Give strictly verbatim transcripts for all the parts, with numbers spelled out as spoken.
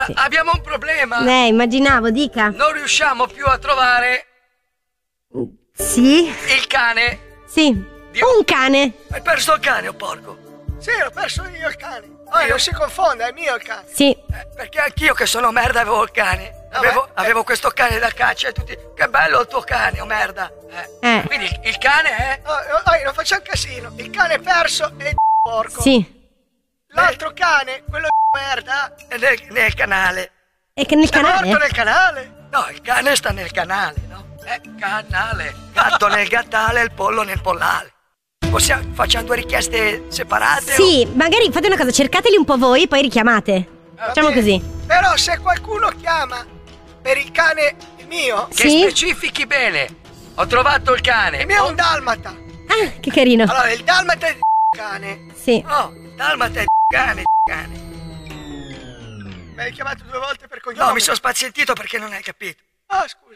Sì. Abbiamo un problema. Eh, immaginavo, dica. Non riusciamo più a trovare Sì? il cane. Sì. Dio. Un cane. Hai perso il cane, o porco? Sì, l'ho perso io il cane. Oh, non si confonda, è mio il cane. Sì. Eh, perché anch'io che sono merda avevo il cane. Avevo, Vabbè, avevo questo cane da caccia e tutti. Che bello il tuo cane, oh merda. Eh. Eh. Quindi il, il cane è. Oh, oh, oh, non facciamo casino. Il cane è perso e porco. Sì. L'altro cane, quello di merda, è nel, nel canale. E che nel è canale? morto nel canale. No, il cane sta nel canale, no? Eh, canale. Gatto nel gattale, il pollo nel pollale. Possiamo, facciamo due richieste separate? Sì, magari fate una cosa, cercateli un po' voi e poi richiamate. Facciamo Vabbè. così. Però se qualcuno chiama per il cane, il mio, O che Sì? specifichi bene. Ho trovato il cane. il mio è un dalmata. Ah, che carino. Allora, il dalmata è di cane. Sì. Oh, dalmata è cane, cane. Mi hai chiamato due volte per cognome. No, mi sono spazientito perché non hai capito. Ah, scusa.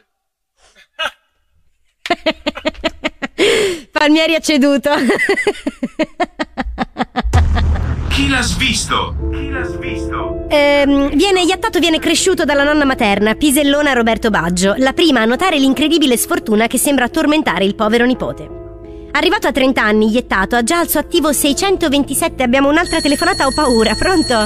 Palmieri ha ceduto. Chi l'ha svisto? Chi l'ha svisto? Ehm, viene iattato, viene cresciuto dalla nonna materna, Pisellona Roberto Baggio, la prima a notare l'incredibile sfortuna che sembra tormentare il povero nipote. Arrivato a trenta anni, iettato, ha già al suo attivo seicentoventisette. Abbiamo un'altra telefonata, ho paura. Pronto?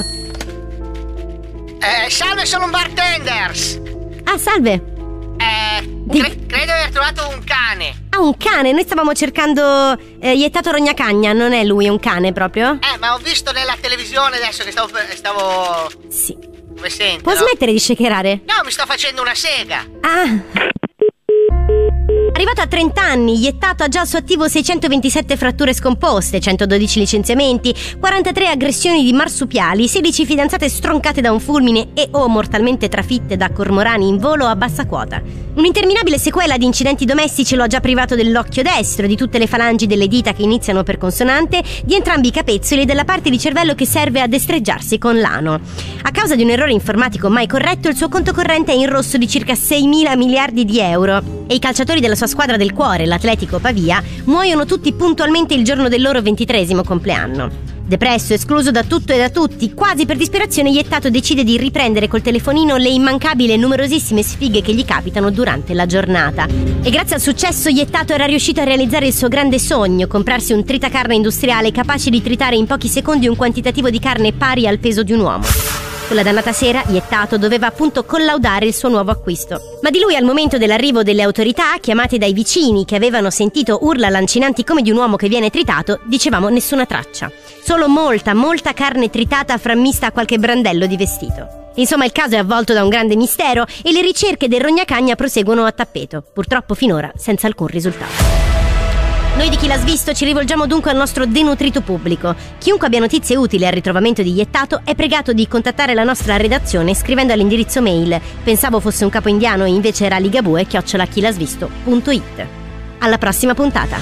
Eh, salve, sono un bartenders. Ah, salve. Eh, Di- cre- credo di aver trovato un cane. Ah, un cane. Noi stavamo cercando eh, iettato Rognacagna. Non è lui, è un cane proprio? Eh, ma ho visto nella televisione adesso che stavo... stavo... Sì. come senti, Può no? smettere di shakerare? No, mi sto facendo una sega. Ah. Arrivato a trenta anni, iettato, ha già al suo attivo seicentoventisette fratture scomposte, centododici licenziamenti, quarantatré aggressioni di marsupiali, sedici fidanzate stroncate da un fulmine e o mortalmente trafitte da cormorani in volo a bassa quota. Un'interminabile sequela di incidenti domestici lo ha già privato dell'occhio destro, di tutte le falangi delle dita che iniziano per consonante, di entrambi i capezzoli e della parte di cervello che serve a destreggiarsi con l'ano. A causa di un errore informatico mai corretto, il suo conto corrente è in rosso di circa seimila miliardi di euro e i calciatori della sua squadra del cuore, l'Atletico Pavia, muoiono tutti puntualmente il giorno del loro ventitreesimo compleanno. Depresso, escluso da tutto e da tutti, quasi per disperazione, iettato decide di riprendere col telefonino le immancabili e numerosissime sfighe che gli capitano durante la giornata. E grazie al successo, iettato era riuscito a realizzare il suo grande sogno, comprarsi un tritacarne industriale capace di tritare in pochi secondi un quantitativo di carne pari al peso di un uomo. Quella dannata sera, iettato doveva appunto collaudare il suo nuovo acquisto. Ma di lui, al momento dell'arrivo delle autorità, chiamate dai vicini che avevano sentito urla lancinanti come di un uomo che viene tritato, dicevamo nessuna traccia. Solo molta, molta carne tritata frammista a qualche brandello di vestito. Insomma, il caso è avvolto da un grande mistero e le ricerche del Rognacagna proseguono a tappeto, purtroppo finora senza alcun risultato. Noi di Chi l'ha svisto ci rivolgiamo dunque al nostro denutrito pubblico. Chiunque abbia notizie utili al ritrovamento di iettato è pregato di contattare la nostra redazione scrivendo all'indirizzo mail pensavo fosse un capo indiano e invece era ligabue chiocciola chilasvisto punto it. Alla prossima puntata.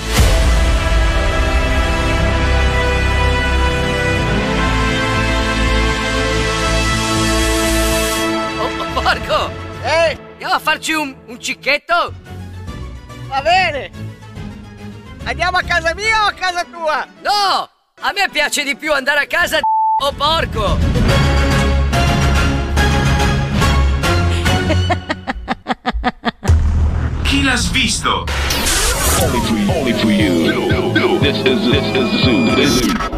Oh, porco! Ehi, Andiamo a farci un, un cicchetto? va bene. Andiamo a casa mia o a casa tua? No! A me piace di più andare a casa di oh porco! Chi l'ha svisto? Only for you. Only for you. This is, this is Zoo. This is